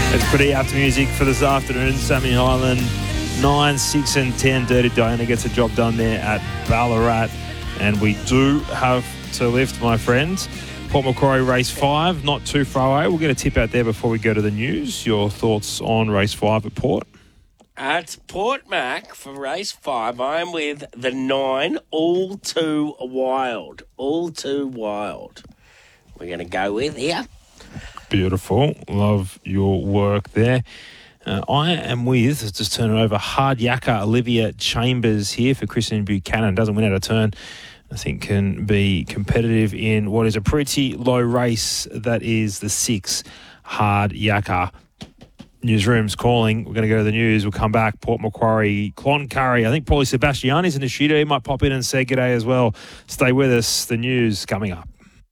It's pretty after music for this afternoon. Sammy Highland, 9, 6 and 10. Dirty Diana gets a job done there at Ballarat. And we do have to lift, my friends. Port Macquarie race 5, not too far away. We'll get a tip out there before we go to the news. Your thoughts on race 5 at Port? At Port Mac for race 5, I'm with the 9, All Too Wild. All Too Wild. We're going to go with here. Beautiful. Love your work there. I am with, let's just turn it over, Hard Yakka Olivia Chambers here for Kristen Buchanan. Doesn't win out of turn. I think can be competitive in what is a pretty low race. That is the 6, Hard Yakka. Newsroom's calling. We're going to go to the news. We'll come back. Port Macquarie, Cloncurry. I think Paulie Sebastiani's in the studio. He might pop in and say g'day as well. Stay with us. The news coming up.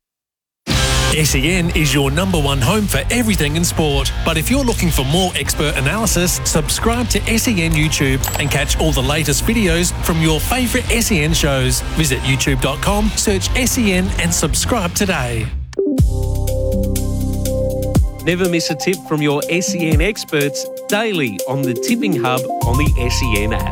SEN is your number one home for everything in sport. But if you're looking for more expert analysis, subscribe to SEN YouTube and catch all the latest videos from your favourite SEN shows. Visit youtube.com, search SEN and subscribe today. Never miss a tip from your SEN experts daily on the Tipping Hub on the SEN app.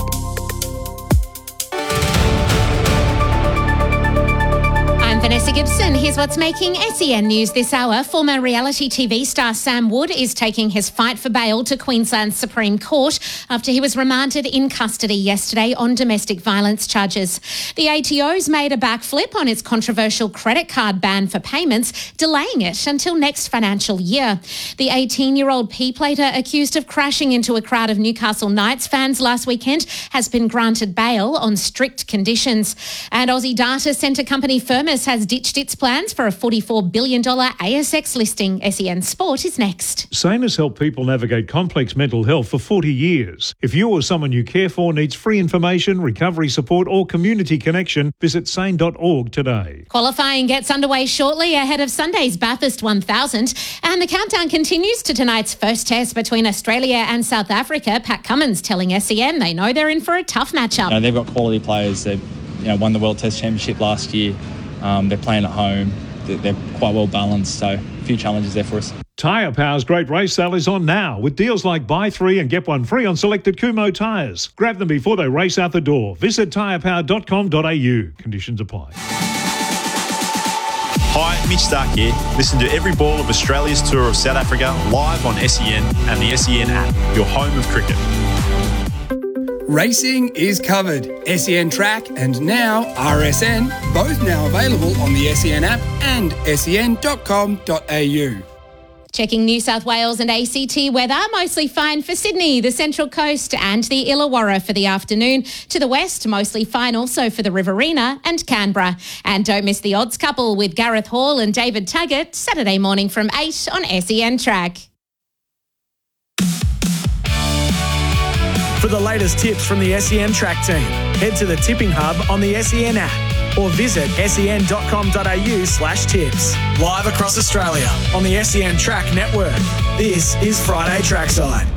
Vanessa Gibson, here's what's making SEN news this hour. Former reality TV star Sam Wood is taking his fight for bail to Queensland's Supreme Court after he was remanded in custody yesterday on domestic violence charges. The ATO's made a backflip on its controversial credit card ban for payments, delaying it until next financial year. The 18-year-old P-plater accused of crashing into a crowd of Newcastle Knights fans last weekend has been granted bail on strict conditions. And Aussie data centre company Firmus has ditched its plans for a $44 billion ASX listing. SEN Sport is next. SANE has helped people navigate complex mental health for 40 years. If you or someone you care for needs free information, recovery support or community connection, visit sane.org today. Qualifying gets underway shortly ahead of Sunday's Bathurst 1000, and the countdown continues to tonight's first test between Australia and South Africa. Pat Cummins telling SEN they know they're in for a tough matchup. They've got quality players. They won the World Test Championship last year. They're playing at home. They're quite well balanced, so a few challenges there for us. Tyre Power's Great Race Sale is on now with deals like buy 3 and get 1 free on selected Kumho tyres. Grab them before they race out the door. Visit tyrepower.com.au. Conditions apply. Hi, Mitch Stark here. Listen to every ball of Australia's tour of South Africa live on SEN and the SEN app, your home of cricket. Racing is covered. SEN Track and now RSN, both now available on the SEN app and sen.com.au. Checking New South Wales and ACT weather, mostly fine for Sydney, the Central Coast and the Illawarra for the afternoon. To the west, mostly fine also for the Riverina and Canberra. And don't miss the odds couple with Gareth Hall and David Taggart, Saturday morning from 8 on SEN Track. For the latest tips from the SEN Track team, head to the Tipping Hub on the SEN app or visit sen.com.au/tips. Live across Australia on the SEN Track network. This is Friday Trackside.